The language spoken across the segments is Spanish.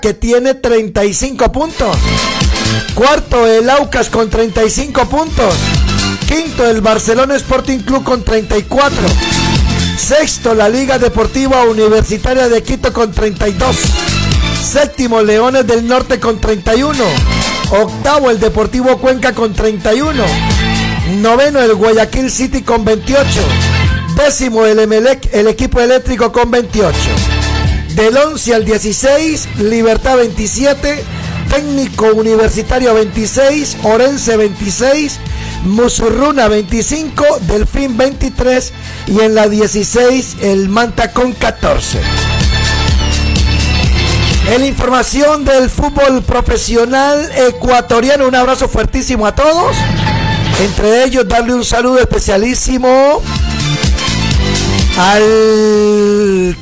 que tiene 35 puntos. Cuarto, el Aucas con 35 puntos. Quinto, el Barcelona Sporting Club con 34. Sexto, la Liga Deportiva Universitaria de Quito con 32. Séptimo, Leones del Norte con 31. Octavo, el Deportivo Cuenca con 31. Noveno, el Guayaquil City con 28. Décimo, el Emelec, el equipo eléctrico con 28. Del 11 al 16, Libertad 27, Técnico Universitario 26, Orense 26, Musurruna 25, Delfín 23 y en la 16 el Manta con 14. En la información del fútbol profesional ecuatoriano, un abrazo fuertísimo a todos. Entre ellos darle un saludo especialísimo al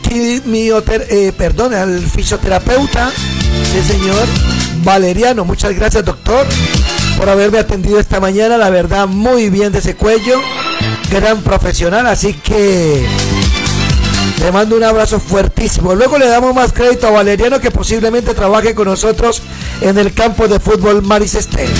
al fisioterapeuta, sí señor, Valeriano. Muchas gracias, doctor, por haberme atendido esta mañana. La verdad, muy bien de ese cuello, gran profesional, así que le mando un abrazo fuertísimo. Luego le damos más crédito a Valeriano, que posiblemente trabaje con nosotros en el campo de fútbol Maricestel.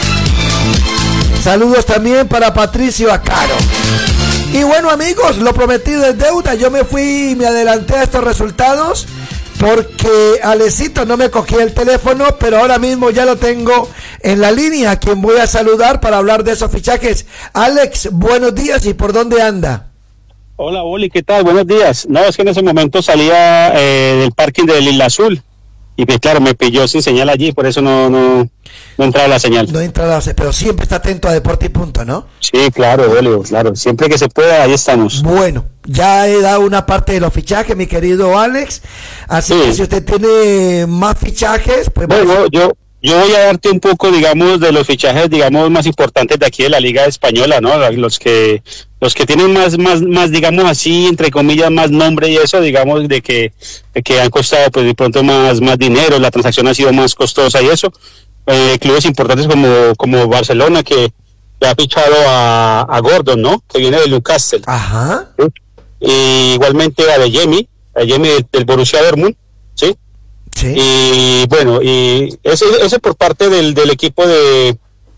Saludos también para Patricio Acaro. Y bueno, amigos, lo prometido es deuda. Yo me fui y me adelanté a estos resultados porque Alecito no me cogía el teléfono, pero ahora mismo ya lo tengo en la línea, a quien voy a saludar para hablar de esos fichajes. Alex, buenos días, ¿y por dónde anda? Hola, Oli, ¿qué tal? Buenos días. No, es que en ese momento salía del parking del Isla Azul y pues claro, me pilló sin señal allí, por eso no entraba la señal. No entraba, pero siempre está atento a Deporte y Punto, ¿no? Sí, claro, Oli, claro. Siempre que se pueda, ahí estamos. Bueno, ya he dado una parte de los fichajes, mi querido Alex. Así sí. Que si usted tiene más fichajes, pues... Bueno, yo voy a darte un poco, digamos, de los fichajes, digamos, más importantes de aquí de la Liga Española, ¿no? Los que tienen más, digamos así, entre comillas, más nombre y eso, digamos, de que han costado, pues, de pronto más dinero, la transacción ha sido más costosa y eso. Clubes importantes como Barcelona, que ha fichado a Gordon, ¿no? Que viene del Newcastle. Ajá. ¿Sí? Y igualmente a Adeyemi del Borussia Dortmund, ¿sí? Sí. Y bueno, y ese por parte del equipo del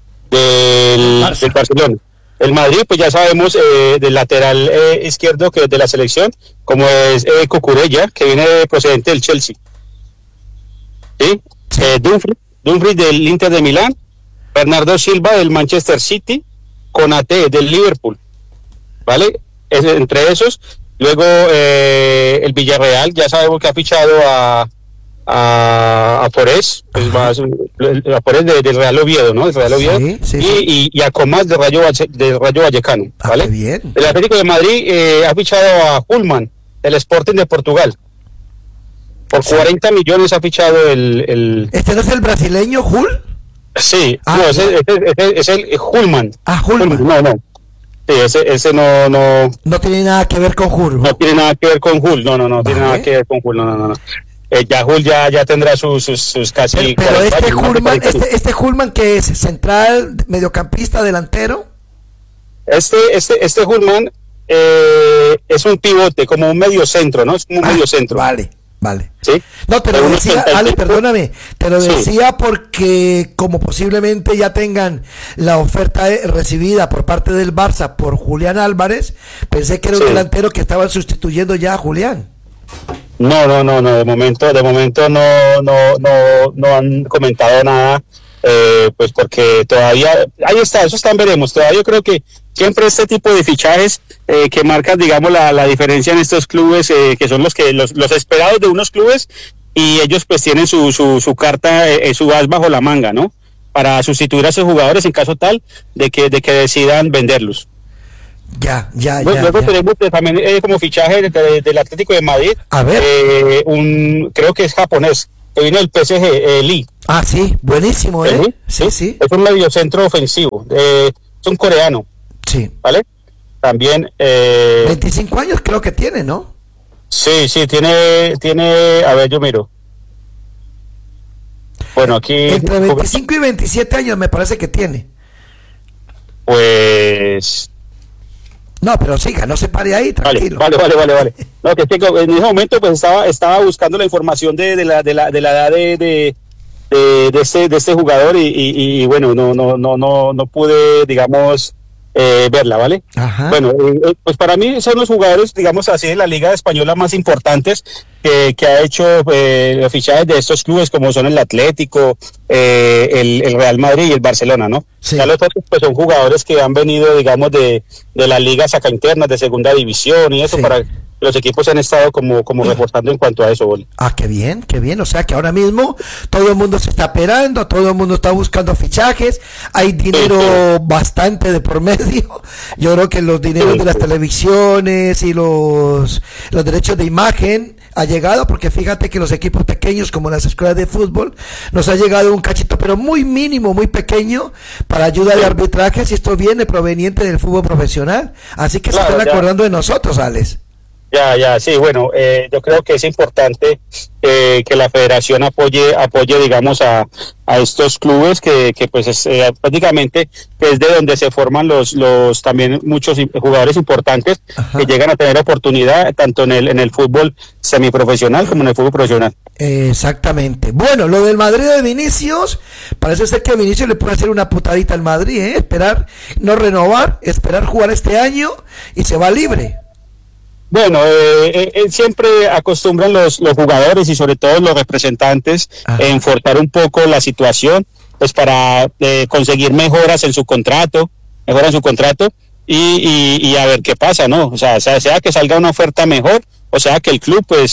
Barcelona. El Madrid, pues ya sabemos, del lateral izquierdo, que es de la selección, como es Cucurella, que viene procedente del Chelsea. ¿Sí? Sí. Dumfries del Inter de Milán, Bernardo Silva del Manchester City, Konaté del Liverpool, ¿vale? Entre esos. Luego el Villarreal, ya sabemos que ha fichado a Forés, pues a Forés del Real Oviedo, ¿no? El Real Oviedo, sí. Y a Comas de Rayo Vallecano, ¿vale? Bien. El Atlético de Madrid ha fichado a Hullman, el Sporting de Portugal. Por 40 millones ha fichado el... ¿Este no es el brasileño, Hull? Sí, no, es el Hullman. Hullman. No. Sí, ese no... No tiene nada que ver con Hull. No tiene nada que ver con Hull, no tiene nada que ver con Hull, no. Ya Hull ya tendrá sus casi... Pero este Hullman, que es central, mediocampista, delantero. Este Hullman es un pivote, como un medio centro, ¿no? Es como un medio centro. Vale. ¿Sí? No, te lo decía, Ale, perdóname, te lo decía porque como posiblemente ya tengan la oferta recibida por parte del Barça por Julián Álvarez, pensé que era un delantero que estaban sustituyendo ya a Julián. No, de momento no han comentado nada, pues porque todavía, ahí está, eso está en veremos. Todavía yo creo que siempre este tipo de fichajes que marcan, digamos, la diferencia en estos clubes, que son los esperados de unos clubes, y ellos pues tienen su carta, su as bajo la manga, ¿no? Para sustituir a esos jugadores en caso tal de que decidan venderlos. Luego tenemos también como fichaje del Atlético de Madrid, a ver, creo que es japonés, que viene del PSG, Lee. Ah, sí, buenísimo, ¿eh? Sí. Es un mediocentro ofensivo, es un coreano. Sí. ¿Vale? También... 25 años creo que tiene, ¿no? Sí, tiene, a ver, yo miro. Bueno, aquí... Entre 25 y 27 años me parece que tiene. Pues... No, pero siga, no se pare ahí, tranquilo. Vale. No, que en ese momento pues estaba buscando la información de la edad de este jugador y bueno, no pude, digamos, verla, ¿vale? Ajá. Bueno, pues para mí son los jugadores, digamos así, de la Liga Española más importantes que ha hecho fichajes de estos clubes como son el Atlético, el Real Madrid y el Barcelona, ¿no? Sí. Ya los otros pues son jugadores que han venido, digamos, de las ligas acá internas, de segunda división y eso, Sí. para los equipos han estado como reforzando en cuanto a eso, Boli. Ah, qué bien, o sea que ahora mismo todo el mundo se está esperando, todo el mundo está buscando fichajes, hay dinero bastante de por medio. Yo creo que los dineros de las televisiones y los derechos de imagen ha llegado, porque fíjate que los equipos pequeños como las escuelas de fútbol nos ha llegado un cachito pero muy mínimo, muy pequeño para ayuda de arbitrajes, y esto viene proveniente del fútbol profesional, así que Claro, se están acordando de nosotros, Alex. Sí, bueno, yo creo que es importante que la federación apoye, digamos, a estos clubes que pues es prácticamente es de donde se forman los también muchos jugadores importantes. Ajá. Que llegan a tener oportunidad tanto en el fútbol semiprofesional como en el fútbol profesional. Exactamente. Bueno, lo del Madrid de Vinicius, parece ser que Vinicius le puede hacer una putadita al Madrid, esperar, no renovar, esperar jugar este año y se va libre. Bueno, siempre acostumbran los jugadores y sobre todo los representantes en forzar un poco la situación, pues para conseguir mejoras en su contrato y a ver qué pasa, ¿no? O sea que salga una oferta mejor, o sea que el club pues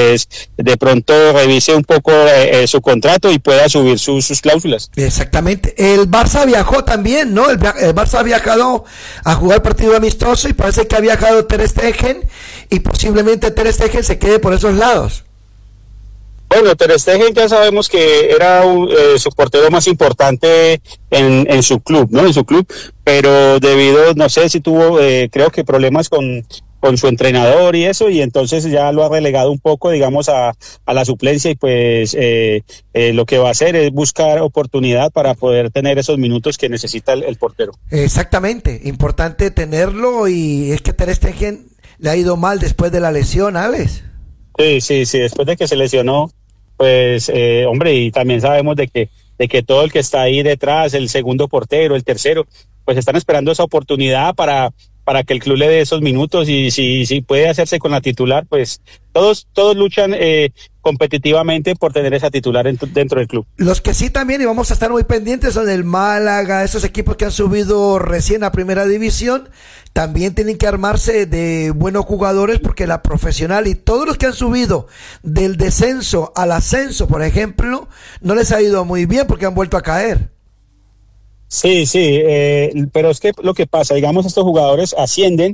de pronto revise un poco su contrato y pueda subir sus cláusulas. Exactamente. El Barça viajó también, ¿no? El Barça ha viajado a jugar partido amistoso y parece que ha viajado Ter Stegen y posiblemente Ter Stegen se quede por esos lados. Bueno, Ter Stegen ya sabemos que era su portero más importante en su club, ¿no? En su club, pero debido, no sé si tuvo, creo que problemas con su entrenador y eso, y entonces ya lo ha relegado un poco, digamos, a la suplencia, y pues lo que va a hacer es buscar oportunidad para poder tener esos minutos que necesita el portero. Exactamente, importante tenerlo, y es que Ter Stegen le ha ido mal después de la lesión, Alex. Sí, después de que se lesionó, pues, hombre, y también sabemos de que todo el que está ahí detrás, el segundo portero, el tercero, pues están esperando esa oportunidad para que el club le dé esos minutos, y si puede hacerse con la titular, pues todos luchan competitivamente por tener esa titular dentro del club. Los que sí también, y vamos a estar muy pendientes, son el Málaga, esos equipos que han subido recién a primera división, también tienen que armarse de buenos jugadores, porque la profesional y todos los que han subido del descenso al ascenso, por ejemplo, no les ha ido muy bien porque han vuelto a caer. Sí, pero es que lo que pasa, digamos, estos jugadores ascienden,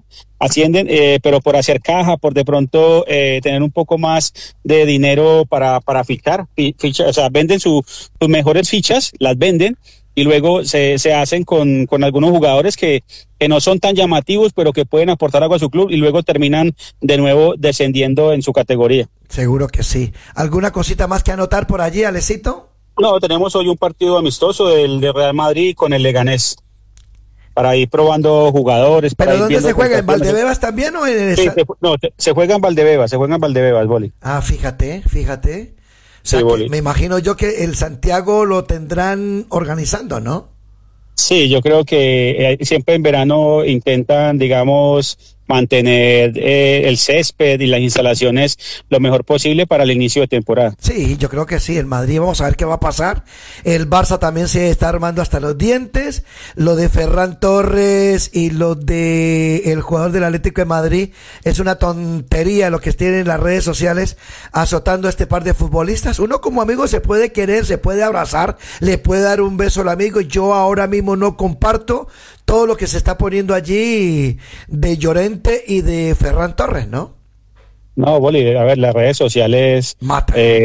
pero por hacer caja, por de pronto tener un poco más de dinero para fichar, o sea, venden sus mejores fichas, las venden, y luego se hacen con algunos jugadores que no son tan llamativos, pero que pueden aportar algo a su club, y luego terminan de nuevo descendiendo en su categoría. Seguro que sí. ¿Alguna cosita más que anotar por allí, Alecito? No, tenemos hoy un partido amistoso del de Real Madrid con el Leganés, para ir probando jugadores. ¿Pero dónde se juega? ¿En Valdebebas también o en el... Sí, se juega en Valdebebas, Boli. Ah, fíjate. O sea, sí, Boli. Me imagino yo que el Santiago lo tendrán organizando, ¿no? Sí, yo creo que siempre en verano intentan, digamos, mantener el césped y las instalaciones lo mejor posible para el inicio de temporada. Sí, yo creo que sí. El Madrid, vamos a ver qué va a pasar. El Barça también se está armando hasta los dientes. Lo de Ferran Torres y lo de el jugador del Atlético de Madrid es una tontería lo que tienen en las redes sociales azotando a este par de futbolistas. Uno como amigo se puede querer, se puede abrazar, le puede dar un beso al amigo. Yo ahora mismo no comparto todo lo que se está poniendo allí de Llorente y de Ferran Torres, ¿no? No, Boli, a ver, las redes sociales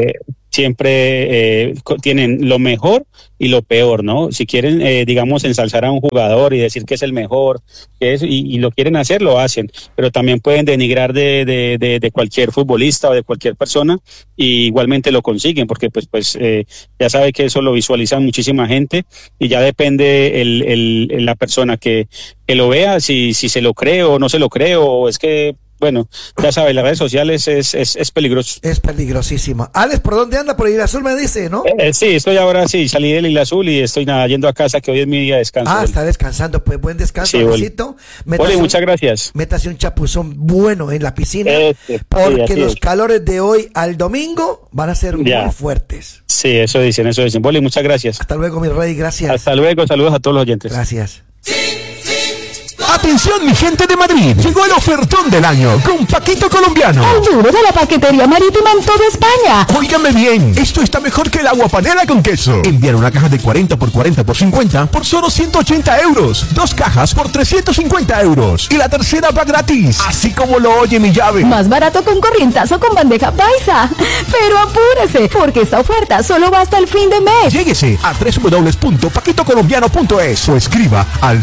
siempre tienen lo mejor y lo peor, ¿no? Si quieren, digamos, ensalzar a un jugador y decir que es el mejor, y lo quieren hacer, lo hacen, pero también pueden denigrar de cualquier futbolista o de cualquier persona, y igualmente lo consiguen, porque pues ya sabe que eso lo visualiza muchísima gente, y ya depende la persona que lo vea, si se lo cree o no se lo cree, o es que, bueno, ya sabes, las redes sociales es peligroso. Es peligrosísimo. Alex, ¿por dónde anda? Por Isla Azul me dice, ¿no? Sí, salí del Isla Azul y estoy yendo a casa, que hoy es mi día de descanso. Está descansando, pues buen descanso, sí, Alecito. Oli, muchas gracias. Métase un chapuzón bueno en la piscina, porque los calores de hoy al domingo van a ser muy fuertes. Sí, eso dicen. Oli, muchas gracias. Hasta luego, mi rey, gracias. Hasta luego, saludos a todos los oyentes. Gracias. Atención, mi gente de Madrid, llegó el ofertón del año con Paquito Colombiano. El duro de la paquetería marítima en toda España. Óigame bien, esto está mejor que el agua panela con queso. Enviar una caja de 40 por 40 por 50 por solo 180 euros. 2 cajas por 350 euros. Y la tercera va gratis, así como lo oye mi llave. Más barato con corrientazo con bandeja paisa. Pero apúrese, porque esta oferta solo va hasta el fin de mes. Lléguese a www.paquitocolombiano.es o escriba al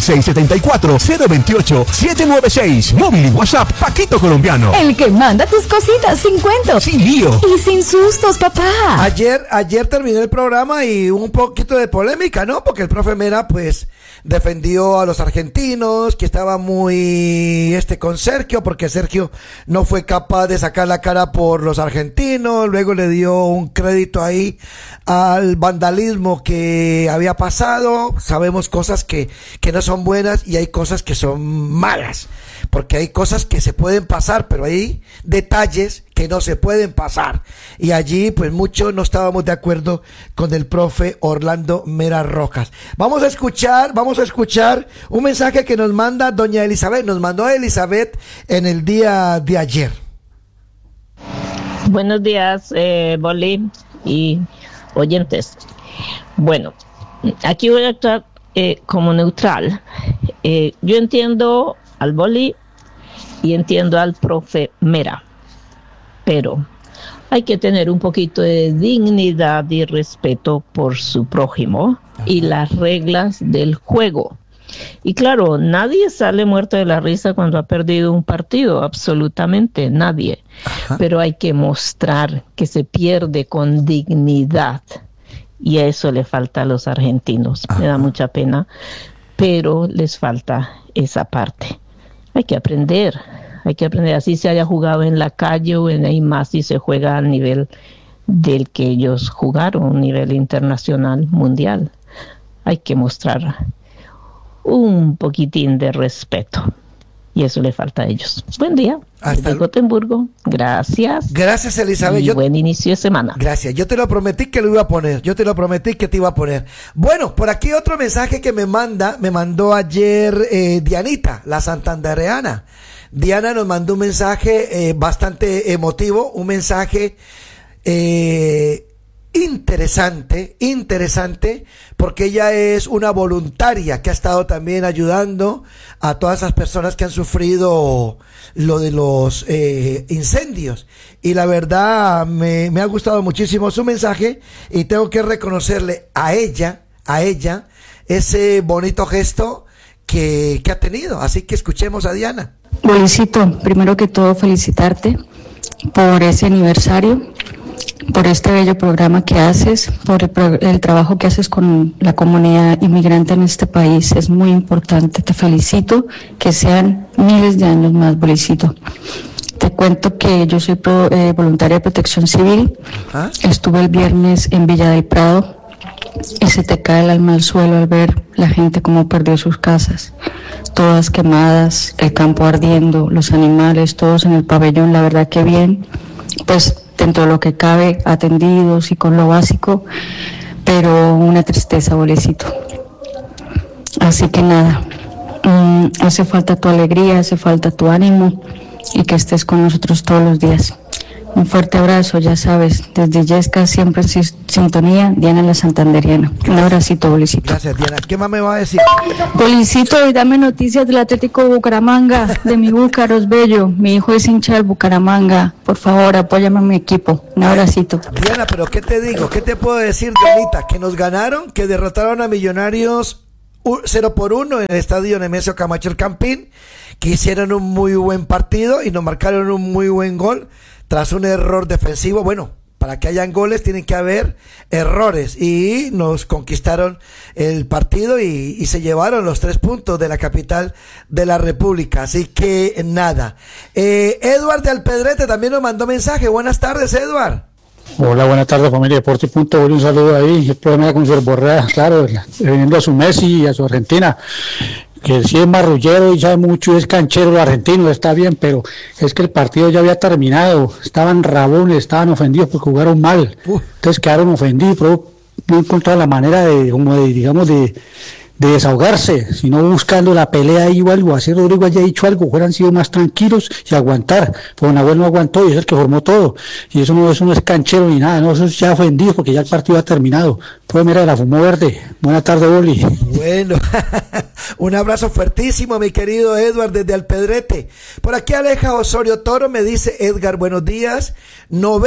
674-028-796. Móvil y WhatsApp Paquito Colombiano. El que manda tus cositas sin cuentos. Sin lío. Y sin sustos, papá. Ayer terminé el programa y un poquito de polémica, ¿no? Porque el profe Mera, pues, defendió a los argentinos, que estaba muy con Sergio, porque Sergio no fue capaz de sacar la cara por los argentinos. Luego le dio un crédito ahí al vandalismo que había pasado. Sabemos cosas que no son buenas y hay cosas que son malas, porque hay cosas que se pueden pasar, pero hay detalles que no se pueden pasar, y allí pues muchos no estábamos de acuerdo con el profe Orlando Mera Rojas. Vamos a escuchar un mensaje que nos manda doña Elizabeth, nos mandó Elizabeth en el día de ayer. Buenos días, Boli y oyentes. Bueno, aquí voy a actuar como neutral. Yo entiendo al Boli y entiendo al profe Mera, pero hay que tener un poquito de dignidad y respeto por su prójimo y las reglas del juego. Y claro, nadie sale muerto de la risa cuando ha perdido un partido, absolutamente nadie. Pero hay que mostrar que se pierde con dignidad, y a eso le falta a los argentinos. Me da mucha pena, pero les falta esa parte. Hay que aprender, así se haya jugado en la calle o en ahí más, si se juega al nivel del que ellos jugaron, un nivel internacional, mundial. Hay que mostrar un poquitín de respeto, y eso le falta a ellos. Buen día, desde Gotemburgo. Gracias. Gracias, Elizabeth. Y buen inicio de semana. Gracias. Yo te lo prometí que lo iba a poner. Yo te lo prometí que te iba a poner. Bueno, por aquí otro mensaje que me mandó ayer Dianita, la santandereana. Diana nos mandó un mensaje bastante emotivo, un mensaje interesante, porque ella es una voluntaria que ha estado también ayudando a todas esas personas que han sufrido lo de los incendios, y la verdad me ha gustado muchísimo su mensaje, y tengo que reconocerle a ella ese bonito gesto que ha tenido. Así que escuchemos a Diana. Bolicito, primero que todo felicitarte por ese aniversario, por este bello programa que haces, por el trabajo que haces con la comunidad inmigrante en este país. Es muy importante, te felicito, que sean miles de años más, Bolicito. Te cuento que yo soy voluntaria de Protección Civil. Estuve el viernes en Villa del Prado y se te cae el alma al suelo al ver la gente cómo perdió sus casas, todas quemadas, el campo ardiendo, los animales, todos en el pabellón. La verdad que bien, pues dentro de lo que cabe, atendidos y con lo básico, pero una tristeza, Bolecito. Así que nada, hace falta tu alegría, hace falta tu ánimo, y que estés con nosotros todos los días. Un fuerte abrazo, ya sabes, desde Yesca, siempre en sintonía, Diana la Santanderiana. Un abracito, Bolicito. Gracias, Diana. ¿Qué más me va a decir? Bolicito, y dame noticias del Atlético de Bucaramanga, de mi Búcaros Bello. Mi hijo es hincha del Bucaramanga. Por favor, apóyame a mi equipo. Un abracito. Diana, pero ¿qué te digo? ¿Qué te puedo decir, Dianita? Que nos ganaron, que derrotaron a Millonarios 0-1 en el estadio Nemesio Camacho El Campín, que hicieron un muy buen partido y nos marcaron un muy buen gol tras un error defensivo. Bueno, para que hayan goles tienen que haber errores, y nos conquistaron el partido y se llevaron los 3 puntos de la capital de la República. Así que nada. Edward de Alpedrete también nos mandó mensaje. Buenas tardes, Edward. Hola, buenas tardes, familia Deporte Punto. Un saludo ahí. El problema con su Borrea, claro, viniendo a su Messi y a su Argentina, que sí es marrullero y sabe mucho y es canchero el argentino, está bien, pero es que el partido ya había terminado, estaban rabones, estaban ofendidos porque jugaron mal, entonces quedaron ofendidos, pero no encontraron la manera de desahogarse, sino buscando la pelea ahí o algo. Así Rodrigo haya dicho algo, hubieran sido más tranquilos y aguantar, pero Nahuel no aguantó y es el que formó todo, y eso no es canchero ni nada, no, eso es ya ofendido porque ya el partido ha terminado. Pues mira, la fumó verde. Buenas tardes, Boli. Bueno, un abrazo fuertísimo, mi querido Edward desde Alpedrete. Por aquí Aleja Osorio Toro me dice: Edgar, buenos días, no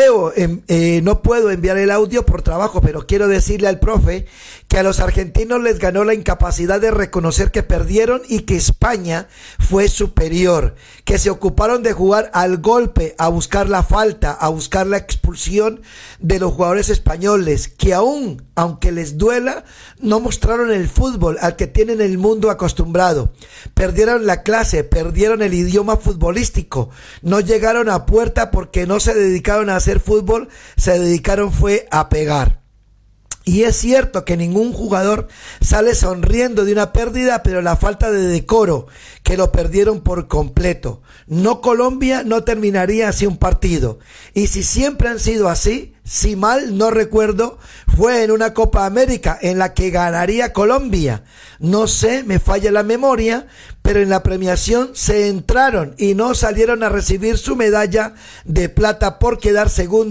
puedo enviar el audio por trabajo, pero quiero decirle al profe que a los argentinos les ganó la incapacidad de reconocer que perdieron y que España fue superior, que se ocuparon de jugar al golpe, a buscar la falta, a buscar la expulsión de los jugadores españoles, que aunque les duela, no mostraron el fútbol al que tienen el mundo acostumbrado. Perdieron la clase, perdieron el idioma futbolístico, no llegaron a puerta porque no se dedicaron a hacer fútbol, se dedicaron fue a pegar. Y es cierto que ningún jugador sale sonriendo de una pérdida, pero la falta de decoro, que lo perdieron por completo. No, Colombia no terminaría así un partido. Y si siempre han sido así, si mal no recuerdo, fue en una Copa América en la que ganaría Colombia. No sé, me falla la memoria, pero en la premiación se entraron y no salieron a recibir su medalla de plata por quedar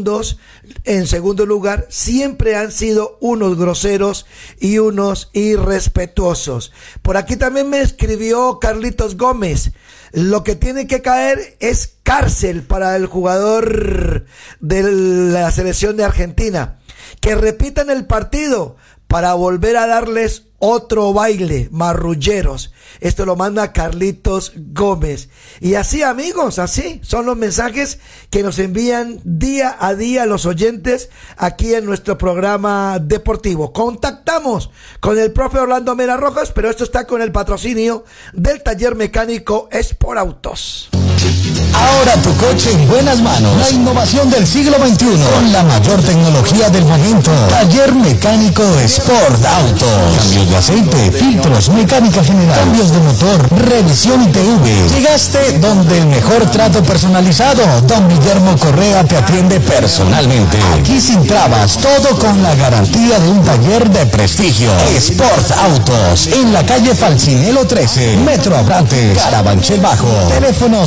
en segundo lugar. Siempre han sido unos groseros y unos irrespetuosos. Por aquí también me escribió Carlitos Gómez: lo que tiene que caer es cárcel para el jugador de la selección de Argentina, que repitan el partido para volver a darles otro baile, marrulleros. Esto lo manda Carlitos Gómez. Y así, amigos, así son los mensajes que nos envían día a día los oyentes aquí en nuestro programa deportivo. Contactamos con el profe Orlando Mera Rojas, pero esto está con el patrocinio del taller mecánico Sport Autos. Ahora tu coche en buenas manos. La innovación del siglo XXI con la mayor tecnología del momento. Taller mecánico Sport Auto. Cambios de aceite, filtros, mecánica general, cambios de motor, revisión ITV. Llegaste donde el mejor trato personalizado. Don Guillermo Correa te atiende personalmente. Aquí sin trabas, todo con la garantía de un taller de prestigio. Sport Autos, en la calle Falcinelo 13, Metro Abrantes, Carabanchel Bajo. Teléfono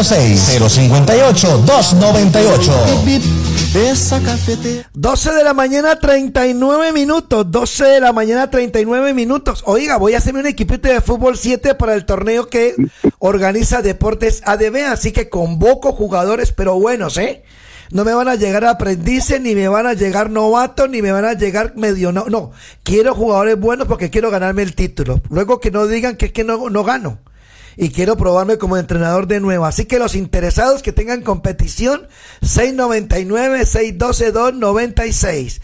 606-058-298. 12 de la mañana 39 minutos. 12 de la mañana 39 minutos. Oiga, voy a hacerme un equipito de fútbol 7 para el torneo que organiza Deportes ADB, así que convoco jugadores, pero buenos, no me van a llegar aprendices, ni me van a llegar novatos, ni me van a llegar medio no, quiero jugadores buenos porque quiero ganarme el título. Luego que no digan que es que no gano. Y quiero probarme como entrenador de nuevo. Así que los interesados que tengan competición, 699-612-296.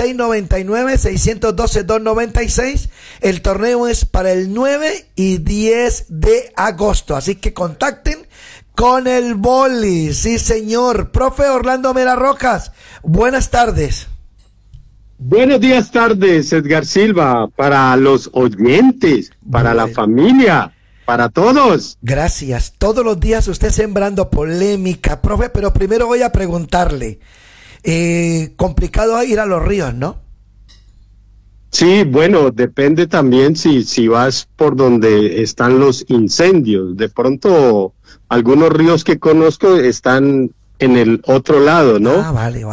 699-612-296. El torneo es para el 9 y 10 de agosto. Así que contacten con el Boli. Sí, señor. Profe Orlando Mera Rojas, buenas tardes. Buenos días, tardes, Edgar Silva, para los oyentes, para la familia. Para todos. Gracias. Todos los días usted sembrando polémica, profe, pero primero voy a preguntarle. Complicado ir a los ríos, ¿no? Sí, bueno, depende también si vas por donde están los incendios. De pronto, algunos ríos que conozco están en el otro lado, ¿no? Vale.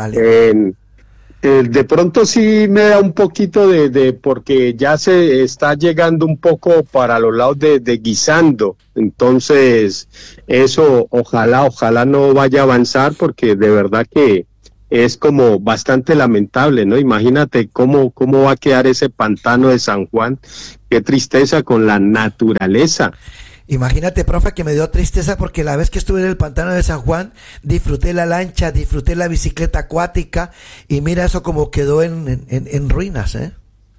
De pronto sí me da un poquito porque ya se está llegando un poco para los lados de Guisando, entonces eso ojalá no vaya a avanzar, porque de verdad que es como bastante lamentable, ¿no? Imagínate cómo va a quedar ese pantano de San Juan, qué tristeza con la naturaleza. Imagínate, profe, que me dio tristeza porque la vez que estuve en el pantano de San Juan, disfruté la lancha, disfruté la bicicleta acuática, y mira eso como quedó en ruinas, ¿eh?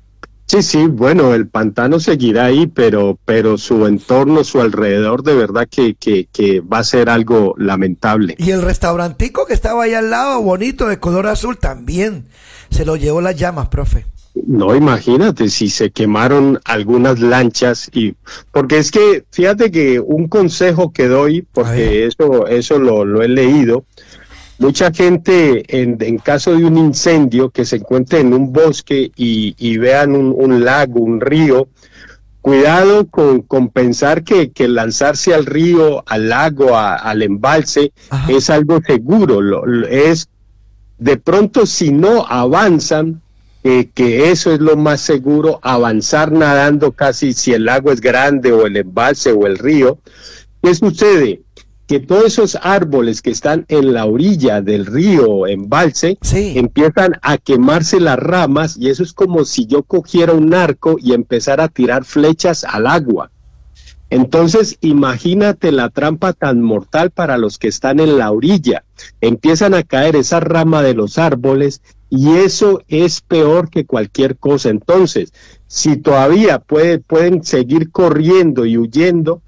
Sí, bueno, el pantano seguirá ahí, pero su entorno, su alrededor, de verdad que va a ser algo lamentable. Y el restaurantico que estaba ahí al lado, bonito, de color azul, también se lo llevó las llamas, profe. No, imagínate si se quemaron algunas lanchas, porque es que fíjate que un consejo que doy, porque eso lo he leído, mucha gente en caso de un incendio que se encuentre en un bosque y vean un lago, un río, cuidado con pensar que lanzarse al río, al lago, al embalse, es algo seguro, es de pronto si no avanzan, que eso es lo más seguro, avanzar nadando casi, si el lago es grande o el embalse o el río. ¿Qué sucede? Que todos esos árboles que están en la orilla del río o embalse empiezan a quemarse las ramas, y eso es como si yo cogiera un arco y empezara a tirar flechas al agua. Entonces, imagínate la trampa tan mortal para los que están en la orilla. Empiezan a caer esa rama de los árboles, y eso es peor que cualquier cosa. Entonces, si todavía pueden seguir corriendo y huyendo,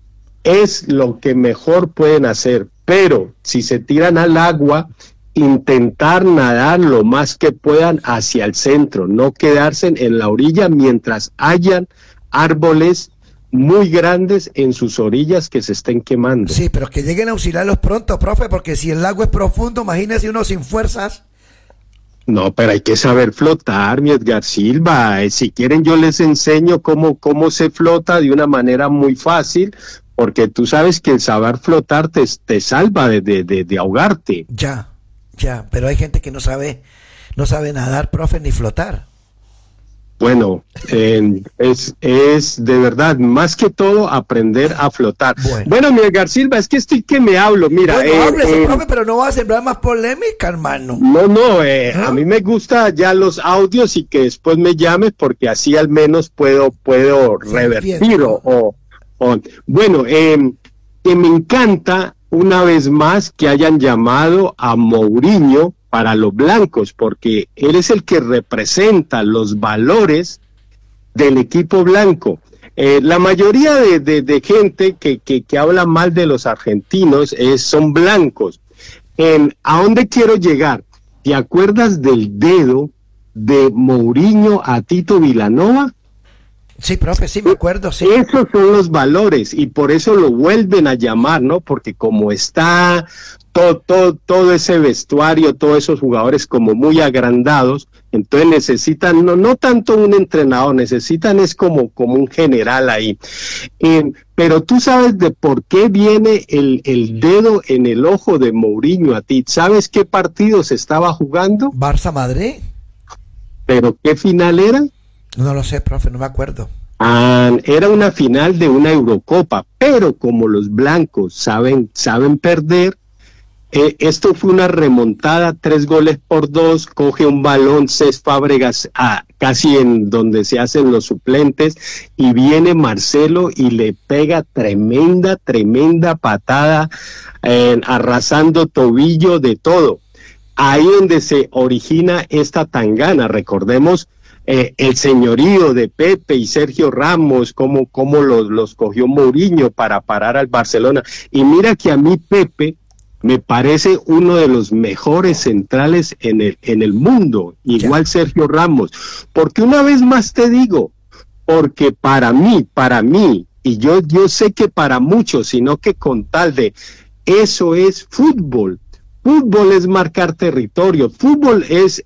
es lo que mejor pueden hacer. Pero si se tiran al agua, intentar nadar lo más que puedan hacia el centro, no quedarse en la orilla mientras hayan árboles muy grandes en sus orillas que se estén quemando. Sí, pero que lleguen a auxiliarlos pronto, profe, porque si el lago es profundo, imagínese uno sin fuerzas. No, pero hay que saber flotar, mi Edgar Silva. Si quieren yo les enseño cómo se flota de una manera muy fácil, porque tú sabes que el saber flotar te salva de ahogarte. Ya, pero hay gente que no sabe nadar, profe, ni flotar. Bueno, es de verdad, más que todo, aprender a flotar. Bueno, mi Edgar Silva, es que estoy que me hablo, mira. Bueno, háblese, profe, pero no va a sembrar más polémica, hermano. No, a mí me gusta ya los audios, y que después me llames, porque así al menos puedo revertir Bueno, que me encanta una vez más que hayan llamado a Mourinho para los blancos, porque él es el que representa los valores del equipo blanco. La mayoría de gente que habla mal de los argentinos son blancos. ¿A dónde quiero llegar? ¿Te acuerdas del dedo de Mourinho a Tito Vilanova? Sí, profe, sí, me acuerdo, sí. Esos son los valores, y por eso lo vuelven a llamar, ¿no? Porque como está todo ese vestuario, todos esos jugadores como muy agrandados, entonces necesitan, no tanto un entrenador, necesitan es como un general ahí. Pero tú sabes de por qué viene el dedo en el ojo de Mourinho a ti. ¿Sabes qué partido se estaba jugando? Barça-Madrid. ¿Pero qué final era? No lo sé, profe, no me acuerdo. Era una final de una Eurocopa, pero como los blancos saben perder, esto fue una remontada, 3-2, coge un balón Cés Fábregas casi en donde se hacen los suplentes, y viene Marcelo y le pega tremenda patada, arrasando tobillo, de todo. Ahí donde se origina esta tangana. Recordemos el señorío de Pepe y Sergio Ramos, cómo los cogió Mourinho para parar al Barcelona. Y mira que a mí Pepe me parece uno de los mejores centrales en el mundo, igual Sergio Ramos, porque una vez más te digo, porque para mí, y yo sé que para muchos, sino que con tal de, eso es fútbol. Fútbol es marcar territorio, fútbol es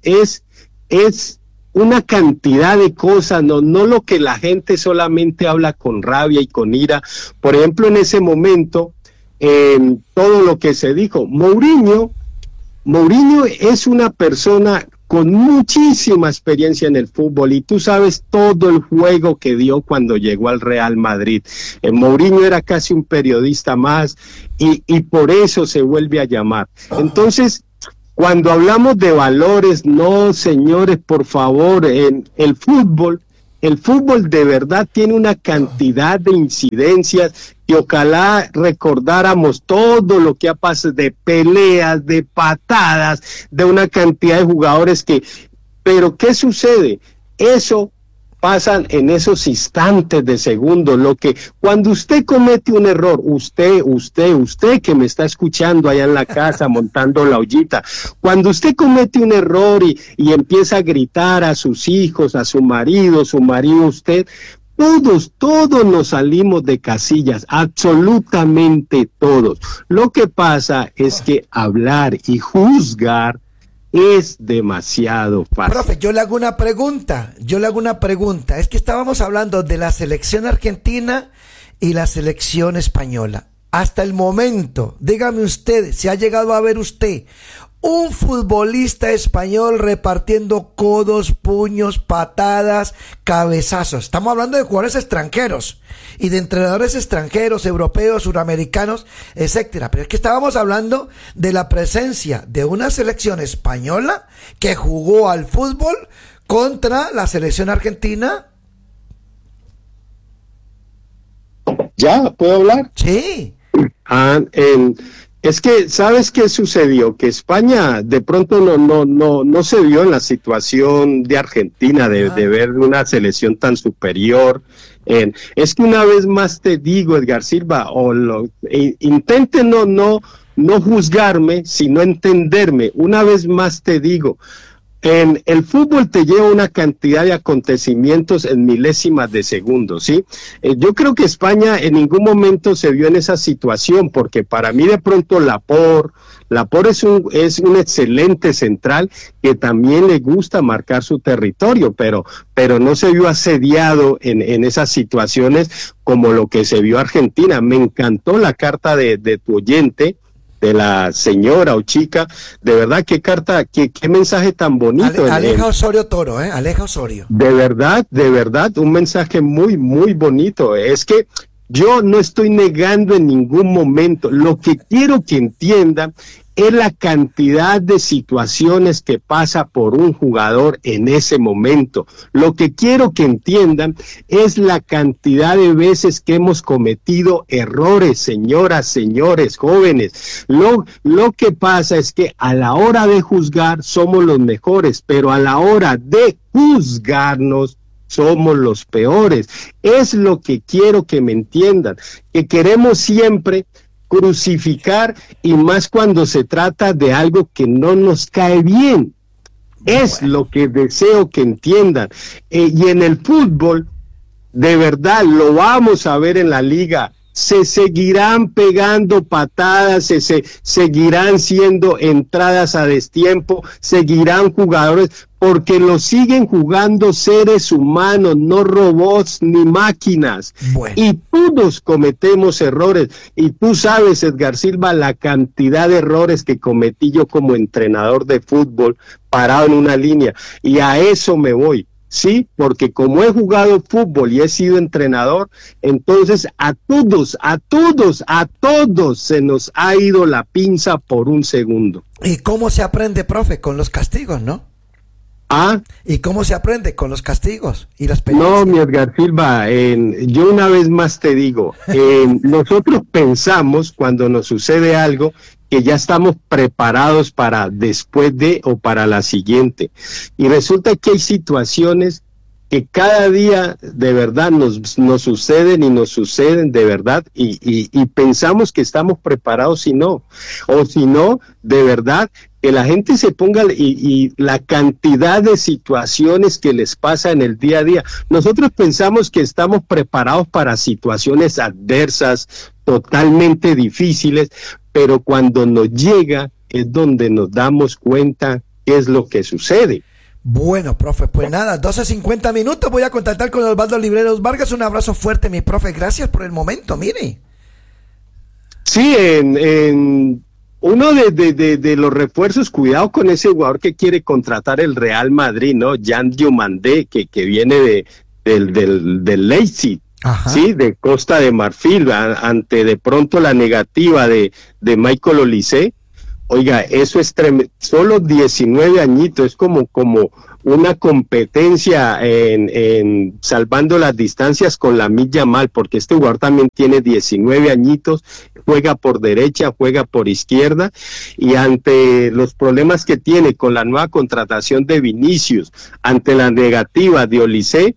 una cantidad de cosas, no lo que la gente solamente habla con rabia y con ira. Por ejemplo, en ese momento, todo lo que se dijo. Mourinho es una persona con muchísima experiencia en el fútbol y tú sabes todo el juego que dio cuando llegó al Real Madrid. Mourinho era casi un periodista más y por eso se vuelve a llamar. Entonces, cuando hablamos de valores, no, señores, por favor, en el fútbol de verdad tiene una cantidad de incidencias que ojalá recordáramos todo lo que ha pasado, de peleas, de patadas, de una cantidad de jugadores pero ¿qué sucede? Eso pasan en esos instantes de segundo, cuando usted comete un error, usted que me está escuchando allá en la casa montando la ollita, cuando usted comete un error y empieza a gritar a sus hijos, a su marido usted, todos nos salimos de casillas, absolutamente todos. Lo que pasa es que hablar y juzgar es demasiado fácil. Profe, yo le hago una pregunta. Es que estábamos hablando de la selección argentina y la selección española. Hasta el momento, dígame usted, si ha llegado a ver usted un futbolista español repartiendo codos, puños, patadas, cabezazos. Estamos hablando de jugadores extranjeros y de entrenadores extranjeros, europeos, suramericanos, etcétera. Pero es que estábamos hablando de la presencia de una selección española que jugó al fútbol contra la selección argentina. ¿Ya? ¿Puedo hablar? Sí. Es que, ¿sabes qué sucedió? Que España de pronto no se vio en la situación de Argentina de ver una selección tan superior. Es que una vez más te digo, Edgar Silva, intente no juzgarme, sino entenderme. Una vez más te digo, en el fútbol te lleva una cantidad de acontecimientos en milésimas de segundos, ¿sí? Yo creo que España en ningún momento se vio en esa situación, porque para mí de pronto Laporte es un excelente central que también le gusta marcar su territorio, pero no se vio asediado en esas situaciones como lo que se vio Argentina. Me encantó la carta de tu oyente, de la señora o chica, de verdad, qué carta, qué mensaje tan bonito. Aleja Osorio Toro, Aleja Osorio. De verdad, un mensaje muy, muy bonito. Es que yo no estoy negando en ningún momento, lo que quiero que entiendan es la cantidad de situaciones que pasa por un jugador en ese momento. Lo que quiero que entiendan es la cantidad de veces que hemos cometido errores, señoras, señores, jóvenes. Lo que pasa es que a la hora de juzgar somos los mejores, pero a la hora de juzgarnos somos los peores. Es lo que quiero que me entiendan, que queremos siempre crucificar, y más cuando se trata de algo que no nos cae bien. Es lo que deseo que entiendan. Y en el fútbol, de verdad, lo vamos a ver en la liga. Se seguirán pegando patadas, se seguirán siendo entradas a destiempo, seguirán jugadores, porque lo siguen jugando seres humanos, no robots ni máquinas. Bueno. Y todos cometemos errores. Y tú sabes, Edgar Silva, la cantidad de errores que cometí yo como entrenador de fútbol, parado en una línea. Y a eso me voy. Sí, porque como he jugado fútbol y he sido entrenador, entonces a todos se nos ha ido la pinza por un segundo. ¿Y cómo se aprende, profe? Con los castigos, ¿no? ¿Y cómo se aprende? Con los castigos y las peleas. No, mi Edgar Silva, yo una vez más te digo, nosotros pensamos cuando nos sucede algo que ya estamos preparados para después de o para la siguiente. Y resulta que hay situaciones que cada día de verdad nos suceden y nos suceden de verdad y pensamos que estamos preparados y no. O si no, de verdad, que la gente se ponga y la cantidad de situaciones que les pasa en el día a día. Nosotros pensamos que estamos preparados para situaciones adversas, totalmente difíciles, pero cuando nos llega es donde nos damos cuenta qué es lo que sucede. Bueno, profe, pues nada, 12:50 minutos, voy a contactar con Osvaldo Libreros Vargas. Un abrazo fuerte, mi profe, gracias por el momento, mire. Sí, en uno de los refuerzos, cuidado con ese jugador que quiere contratar el Real Madrid, ¿no? Jan Diomandé, que viene del Leipzig. Ajá. Sí, de Costa de Marfil, ante de pronto la negativa de Michael Olise. Oiga, eso es tremendo, solo 19 añitos, es como una competencia en salvando las distancias con Lamine Yamal, porque este jugador también tiene 19 añitos, juega por derecha, juega por izquierda, y ante los problemas que tiene con la nueva contratación de Vinicius, ante la negativa de Olise,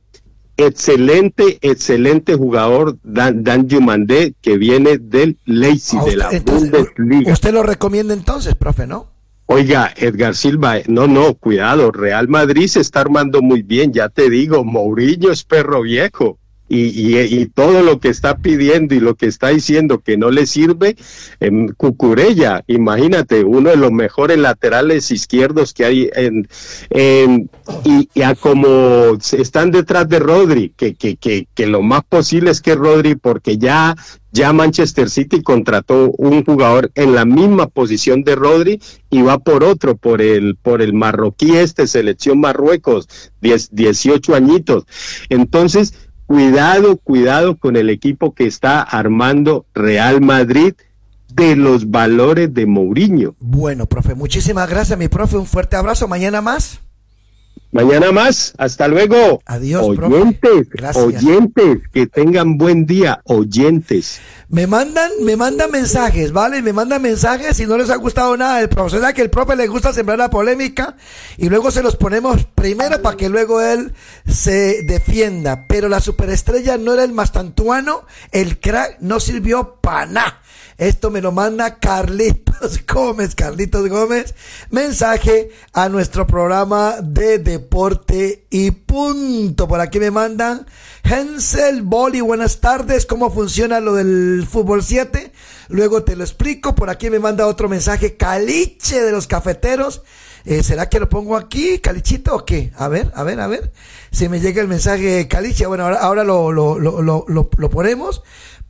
excelente jugador Dan Diomandé, que viene del Leipzig, de la Bundesliga. ¿Usted lo recomienda entonces, profe, no? Oiga, Edgar Silva, no, cuidado, Real Madrid se está armando muy bien, ya te digo, Mourinho es perro viejo. Y todo lo que está pidiendo y lo que está diciendo que no le sirve, Cucurella, imagínate, uno de los mejores laterales izquierdos que hay y a como están detrás de Rodri, que lo más posible es que Rodri, porque ya Manchester City contrató un jugador en la misma posición de Rodri y va por otro, por el marroquí selección Marruecos, 18 añitos. Entonces, cuidado con el equipo que está armando Real Madrid, de los valores de Mourinho. Bueno, profe, muchísimas gracias, mi profe, un fuerte abrazo, mañana más. Mañana más, hasta luego. Adiós, oyentes, oyentes, que tengan buen día, oyentes. Me mandan mensajes, ¿vale? Me mandan mensajes si no les ha gustado nada del profe. O sea que el profe le gusta sembrar la polémica y luego se los ponemos primero para que luego él se defienda. Pero la superestrella no era el Mastantuano, el crack no sirvió para nada. Esto me lo manda Carlitos Gómez, mensaje a nuestro programa de Deporte y Punto. Por aquí me mandan Hensel Boli, buenas tardes, ¿cómo funciona lo del fútbol 7? Luego te lo explico. Por aquí me manda otro mensaje Caliche de los Cafeteros. ¿Será que lo pongo aquí, Calichito, o qué? A ver, si me llega el mensaje de Caliche. Bueno, ahora lo ponemos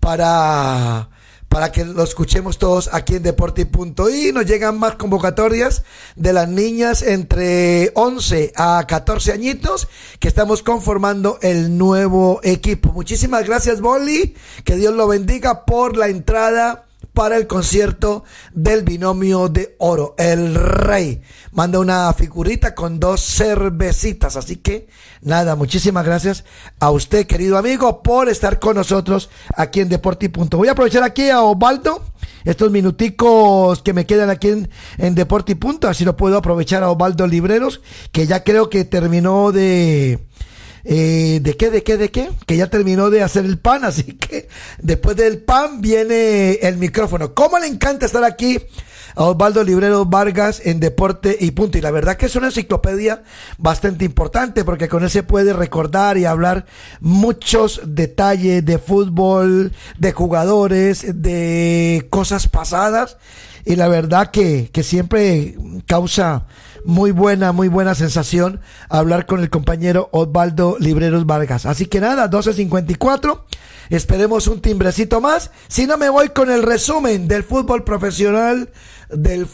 para que lo escuchemos todos aquí en Deporte y Punto. Y nos llegan más convocatorias de las niñas entre 11 a 14 añitos que estamos conformando el nuevo equipo. Muchísimas gracias, Boli, que Dios lo bendiga por la entrada para el concierto del binomio de oro. El Rey manda una figurita con 2 cervecitas, así que nada, muchísimas gracias a usted, querido amigo, por estar con nosotros aquí en Deporte y Punto. Voy a aprovechar aquí a Osvaldo, estos minuticos que me quedan aquí en Deporte y Punto, así lo puedo aprovechar a Osvaldo Libreros, que ya creo que terminó ¿de qué? Que ya terminó de hacer el pan, así que después del pan viene el micrófono. ¿Cómo le encanta estar aquí a Osvaldo Libreros Vargas en Deporte y Punto? Y la verdad que es una enciclopedia bastante importante, porque con él se puede recordar y hablar muchos detalles de fútbol, de jugadores, de cosas pasadas, y la verdad que siempre causa muy buena sensación hablar con el compañero Osvaldo Libreros Vargas. Así que nada, 12:54, esperemos un timbrecito más, si no me voy con el resumen del fútbol profesional, del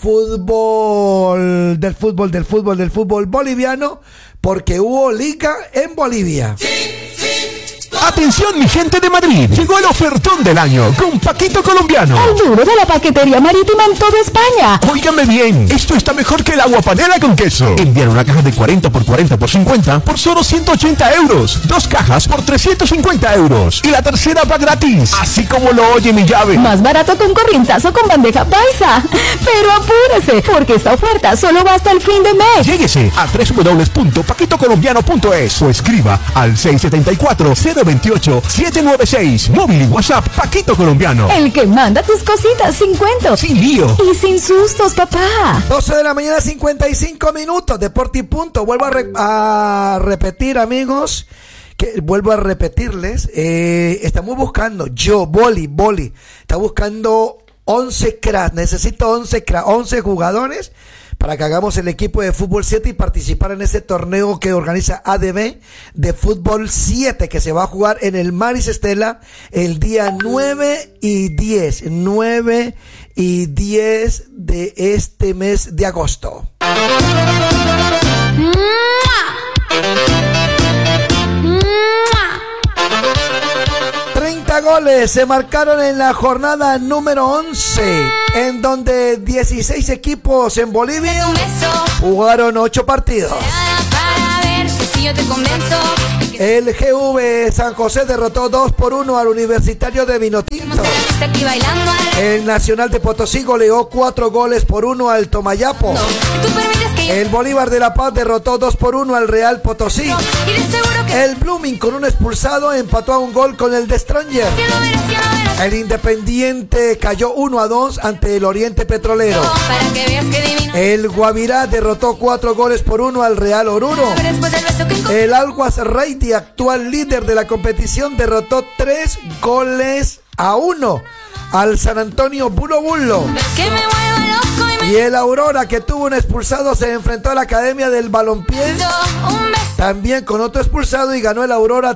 fútbol boliviano, porque hubo liga en Bolivia. Atención, mi gente de Madrid, llegó el ofertón del año con Paquito Colombiano. El duro de la paquetería marítima en toda España. Óigame bien, esto está mejor que el agua panela con queso. Enviar una caja de 40 por 40 por 50 por solo 180 euros. 2 cajas por 350 euros. Y la tercera va gratis, así como lo oye mi llave. Más barato que un corrientazo con bandeja paisa. Pero apúrese, porque esta oferta solo va hasta el fin de mes. Lléguese a www.paquitocolombiano.es o escriba al 674-028-796. Móvil y WhatsApp Paquito Colombiano. El que manda tus cositas sin cuento. Sin lío. Y sin sustos, papá. 12 de la mañana, 55 minutos. Deporte y Punto. Vuelvo a repetir, amigos. Vuelvo a repetirles. Estamos buscando, Boli. Está buscando 11 cracks. Necesito 11 cracks, 11 jugadores para que hagamos el equipo de Fútbol 7 y participar en ese torneo que organiza ADB de Fútbol 7, que se va a jugar en el Maris Estela el día 9 y 10 de este mes de agosto. 30 goles se marcaron en la jornada número 11, en donde 16 equipos en Bolivia jugaron 8 partidos. El GV San José derrotó 2-1 al Universitario de Vinotinto. El Nacional de Potosí goleó 4-1 al Tomayapo. El Bolívar de La Paz derrotó 2-1 al Real Potosí. El Blooming, con un expulsado, empató a 1 gol con el de Stranger. El Independiente cayó 1-2 ante el Oriente Petrolero. El Guavirá derrotó 4-1 al Real Oruro. El Aguas Reiti, actual líder de la competición, derrotó 3-1 al San Antonio Bulo Bulo. Y el Aurora, que tuvo un expulsado, se enfrentó a la Academia del Balompié, también con otro expulsado, y ganó el Aurora